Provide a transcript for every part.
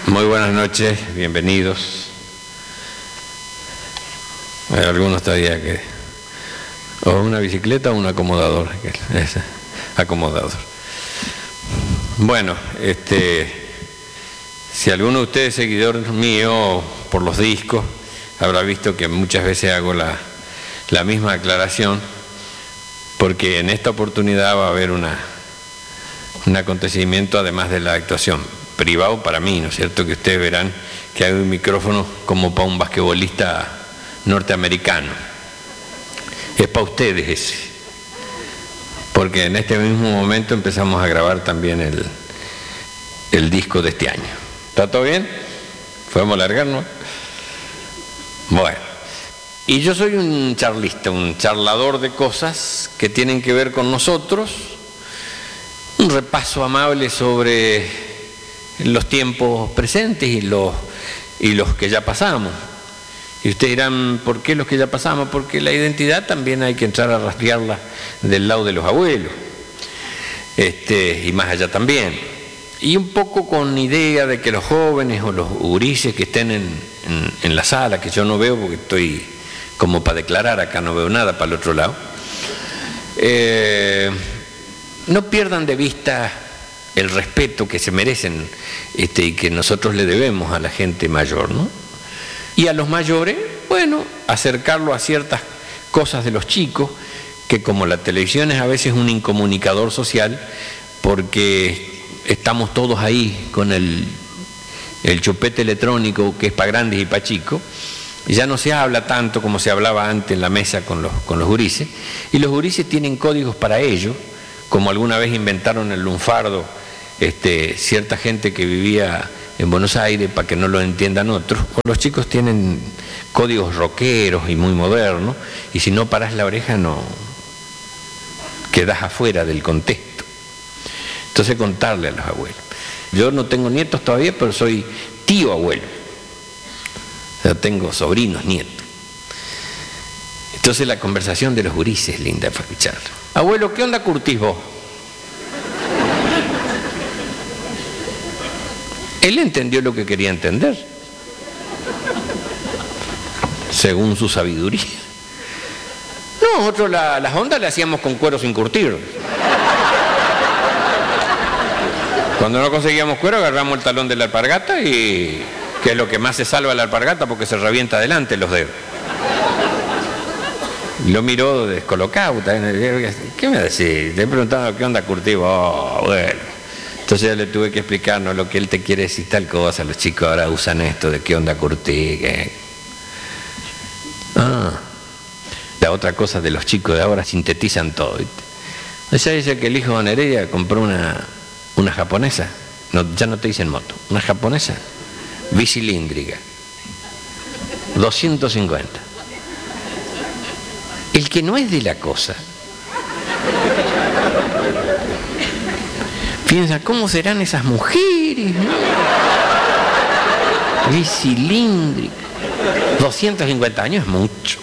Muy buenas noches, bienvenidos. Hay algunos todavía que... o una bicicleta o un acomodador. Acomodador. Bueno, si alguno de ustedes es seguidor mío por los discos, habrá visto que muchas veces hago la misma aclaración, porque en esta oportunidad va a haber un acontecimiento además de la actuación, privado para mí, ¿no es cierto? Que ustedes verán que hay un micrófono como para un basquetbolista norteamericano. Es para ustedes ese, porque en este mismo momento empezamos a grabar también el disco de este año. ¿Está todo bien? ¿Podemos largarnos? Bueno, y yo soy un charlista, un charlador de cosas que tienen que ver con nosotros, un repaso amable sobre los tiempos presentes y los que ya pasamos. Y ustedes dirán, ¿por qué los que ya pasamos? Porque la identidad también hay que entrar a rastrearla del lado de los abuelos, y más allá también. Y un poco con idea de que los jóvenes o los gurises que estén en la sala, que yo no veo porque estoy como para declarar, acá no veo nada para el otro lado, no pierdan de vista el respeto que se merecen y que nosotros le debemos a la gente mayor, ¿no? Y a los mayores, bueno, acercarlo a ciertas cosas de los chicos, que como la televisión es a veces un incomunicador social, porque estamos todos ahí con el chupete electrónico que es para grandes y para chicos, y ya no se habla tanto como se hablaba antes en la mesa con los gurises, y los gurises tienen códigos para ello, como alguna vez inventaron el lunfardo, cierta gente que vivía en Buenos Aires para que no lo entiendan otros, o los chicos tienen códigos rockeros y muy modernos, y si no paras la oreja no quedas afuera del contexto. Entonces contarle a los abuelos. Yo no tengo nietos todavía, pero soy tío abuelo, o sea, tengo sobrinos, nietos. Entonces la conversación de los gurises es linda para escucharla. Abuelo, ¿qué onda curtís vos? Él entendió lo que quería entender, según su sabiduría. Nosotros las ondas le hacíamos con cuero sin curtir. Cuando no conseguíamos cuero, agarramos el talón de la alpargata, y que es lo que más se salva la alpargata porque se revienta adelante los dedos. Lo miró descolocado. ¿Qué me decís? Le he preguntado qué onda curtir. Oh, bueno. Entonces ya le tuve que explicar, no, lo que él te quiere decir tal cosa. Los chicos ahora usan esto de qué onda curtir. La otra cosa de los chicos de ahora, sintetizan todo, ¿viste? Ella dice que el hijo de Nereida compró una japonesa, no, ya no te dicen moto, una japonesa bicilíndrica, 250. El que no es de la cosa piensa, ¿cómo serán esas mujeres, ¿no? Bicilíndrica, 250 años es mucho.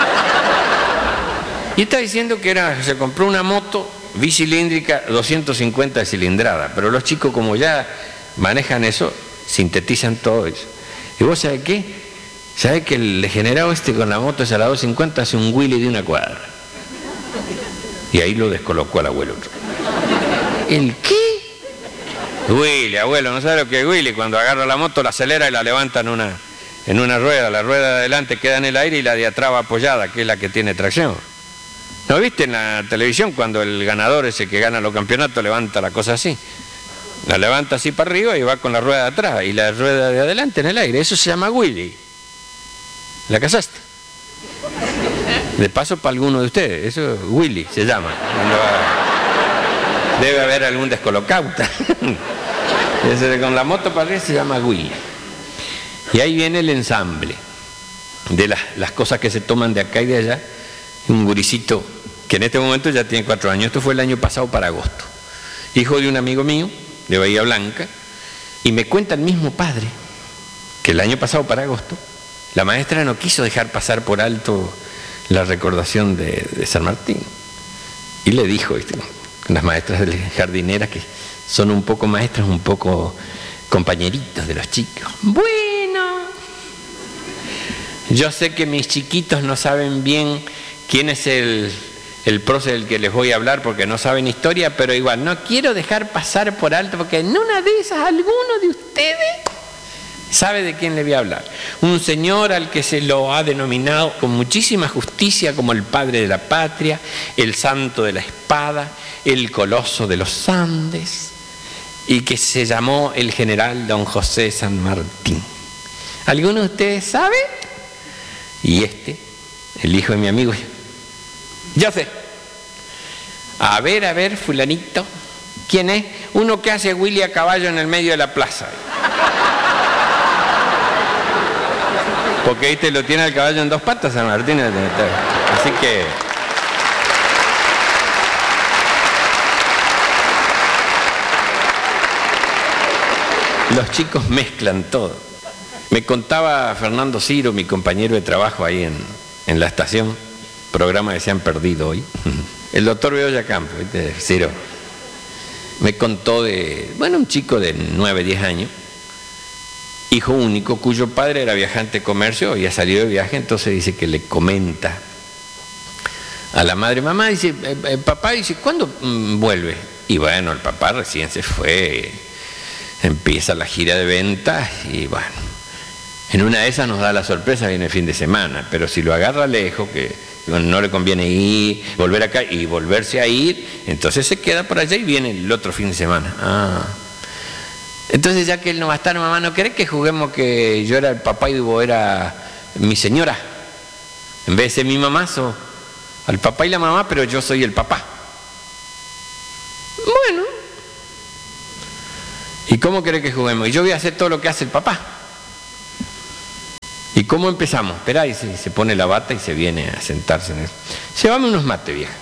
Y está diciendo que se compró una moto bicilíndrica 250 de cilindrada, pero los chicos como ya manejan eso, sintetizan todo eso. ¿Y vos sabés qué? ¿Sabés que el degenerado con la moto esa, la 250, hace un Willy de una cuadra? Y ahí lo descolocó al abuelo. ¿El qué? Willy, abuelo, ¿no sabe lo que es Willy? Cuando agarra la moto, la acelera y la levanta en una rueda. La rueda de adelante queda en el aire y la de atrás va apoyada, que es la que tiene tracción. ¿No viste en la televisión cuando el ganador, ese que gana los campeonatos, levanta la cosa así? La levanta así para arriba y va con la rueda de atrás y la rueda de adelante en el aire. Eso se llama Willy. ¿La casaste? De paso para alguno de ustedes, eso Willy se llama. Debe haber algún descolocauta. Ese con la moto para arriba se llama Willy. Y ahí viene el ensamble de las cosas que se toman de acá y de allá. Un gurisito que en este momento ya tiene 4 años, esto fue el año pasado para agosto, hijo de un amigo mío de Bahía Blanca, y me cuenta el mismo padre que el año pasado para agosto la maestra no quiso dejar pasar por alto la recordación de San Martín, y le dijo, las maestras jardineras, que son un poco maestras, un poco compañeritos de los chicos. Bueno, yo sé que mis chiquitos no saben bien quién es el prócer del que les voy a hablar porque no saben historia, pero igual, no quiero dejar pasar por alto porque en una de esas alguno de ustedes sabe de quién le voy a hablar. Un señor al que se lo ha denominado con muchísima justicia como el padre de la patria, el santo de la espada, el coloso de los Andes, y que se llamó el general don José San Martín. ¿Alguno de ustedes sabe? Y el hijo de mi amigo, yo sé. A ver, fulanito, ¿quién es? Uno que hace Willy a caballo en el medio de la plaza. Porque lo tiene el caballo en dos patas, San Martín. Así que... los chicos mezclan todo. Me contaba Fernando Ciro, mi compañero de trabajo ahí en la estación, programa que se han perdido hoy. El doctor Bedoya Campo, ¿viste? Ciro. Me contó de, un chico de 9, 10 años, hijo único, cuyo padre era viajante de comercio, había salido de viaje, entonces dice que le comenta a la madre, mamá, dice, papá, dice, ¿cuándo vuelve? Y bueno, el papá recién se fue, empieza la gira de ventas y bueno, en una de esas nos da la sorpresa, viene el fin de semana, pero si lo agarra lejos, que no le conviene ir, volver acá y volverse a ir, entonces se queda por allá y viene el otro fin de semana. Entonces ya que él no va a estar, mamá, ¿no querés que juguemos que yo era el papá y vos era mi señora? En vez de ser mi mamá, sos al papá y la mamá, pero yo soy el papá. Bueno. ¿Y cómo querés que juguemos? Y yo voy a hacer todo lo que hace el papá. ¿Y cómo empezamos? Esperá, y se pone la bata y se viene a sentarse en eso. Llévame unos mates, vieja.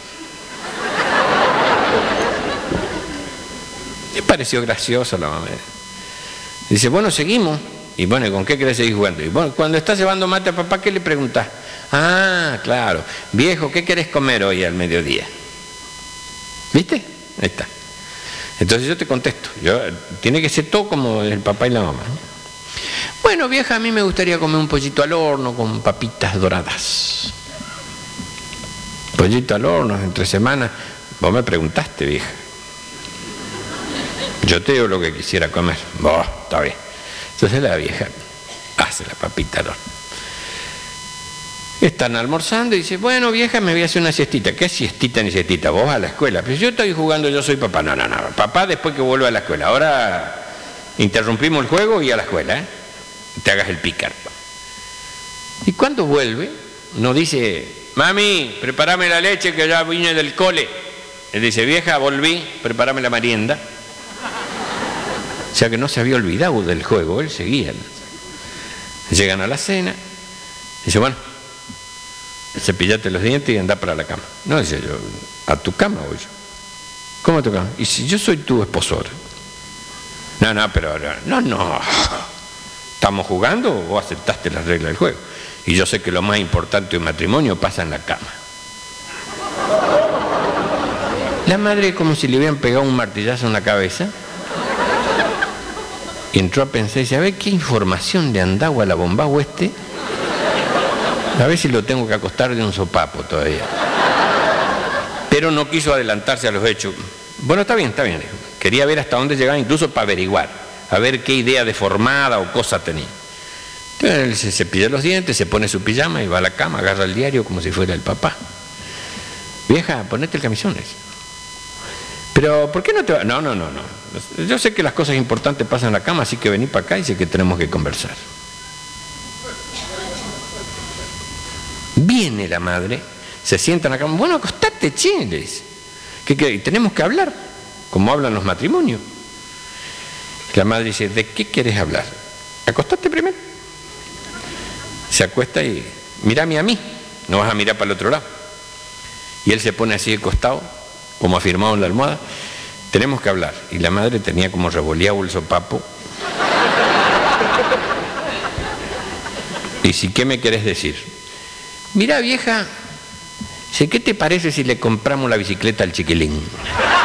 Me pareció gracioso la mamá. Dice, bueno, seguimos. Y bueno, ¿con qué querés seguir jugando? Y bueno, cuando estás llevando mate a papá, ¿qué le preguntás? Ah, claro. Viejo, ¿qué querés comer hoy al mediodía? ¿Viste? Ahí está. Entonces yo te contesto. Tiene que ser todo como el papá y la mamá. Bueno, vieja, a mí me gustaría comer un pollito al horno con papitas doradas. Pollito al horno, entre semanas. Vos me preguntaste, vieja. Yo te digo lo que quisiera comer. Está bien. Entonces la vieja hace la papita al horno. Están almorzando y dice, bueno, vieja, me voy a hacer una siestita. ¿Qué siestita ni siestita? Vos a la escuela. Pero yo estoy jugando, yo soy papá. No. Papá después que vuelva a la escuela. Ahora interrumpimos el juego y a la escuela, ¿eh? Te hagas el pícaro. Y cuando vuelve, nos dice, mami, prepárame la leche que ya vine del cole. Él dice, vieja, volví, prepárame la merienda. O sea que no se había olvidado del juego, él seguía. Llegan a la cena, dice, bueno, cepillate los dientes y anda para la cama. No, dice yo, a tu cama voy yo. ¿Cómo a tu cama? Y si yo soy tu esposor. No. ¿Estamos jugando o vos aceptaste las reglas del juego? Y yo sé que lo más importante de un matrimonio pasa en la cama. La madre como si le hubieran pegado un martillazo en la cabeza. Y entró a pensar y dice, a ver qué información de Andagua la bombao a ver si lo tengo que acostar de un sopapo todavía. Pero no quiso adelantarse a los hechos. Bueno, está bien, dijo. Quería ver hasta dónde llegaba, incluso para averiguar, a ver qué idea deformada o cosa tenía. Entonces él se cepilla los dientes, se pone su pijama y va a la cama, agarra el diario como si fuera el papá. Vieja, ponete el camisón. Pero, ¿por qué no te va? No. Yo sé que las cosas importantes pasan en la cama, así que vení para acá y sé que tenemos que conversar. Viene la madre, se sienta en la cama. Bueno, acostate, che, le dice. ¿Qué? Tenemos que hablar, como hablan los matrimonios. La madre dice, ¿de qué querés hablar? Acostate primero. Se acuesta y mírame a mí, no vas a mirar para el otro lado. Y él se pone así de costado, como afirmado en la almohada. Tenemos que hablar. Y la madre tenía como revoleado el sopapo. Y si, ¿qué me querés decir? Mira, vieja, ¿qué te parece si le compramos la bicicleta al chiquilín?